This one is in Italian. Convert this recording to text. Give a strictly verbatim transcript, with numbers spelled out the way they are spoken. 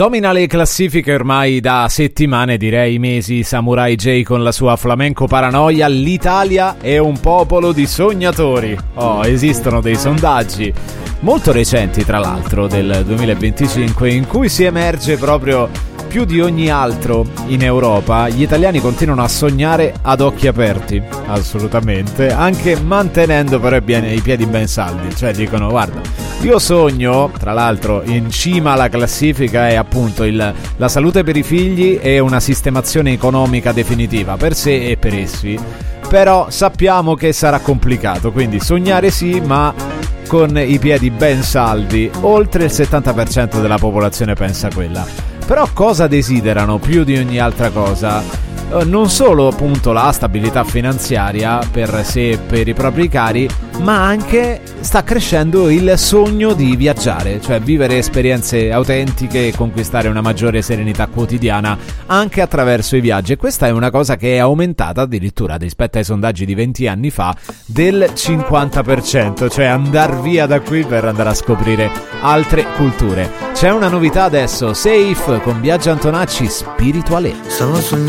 Domina le classifiche ormai da settimane, direi mesi, Samurai J con la sua flamenco paranoia. L'Italia è un popolo di sognatori. Oh, esistono dei sondaggi molto recenti, tra l'altro, del duemilaventicinque, in cui si emerge proprio più di ogni altro in Europa. Gli italiani continuano a sognare ad occhi aperti, assolutamente, anche mantenendo però i piedi ben saldi. Cioè dicono: guarda, io sogno, tra l'altro in cima alla classifica è appunto il, la salute per i figli e una sistemazione economica definitiva per sé e per essi, però sappiamo che sarà complicato, quindi sognare sì, ma con i piedi ben saldi. Oltre il settanta per cento della popolazione pensa quella. Però cosa desiderano più di ogni altra cosa? Non solo appunto la stabilità finanziaria per sé e per i propri cari, ma anche sta crescendo il sogno di viaggiare, cioè vivere esperienze autentiche e conquistare una maggiore serenità quotidiana anche attraverso i viaggi. E questa è una cosa che è aumentata addirittura rispetto ai sondaggi di venti anni fa del cinquanta per cento, cioè andar via da qui per andare a scoprire altre culture. C'è una novità adesso, Safe con Biagio Antonacci, Spirituale. Stavo sognando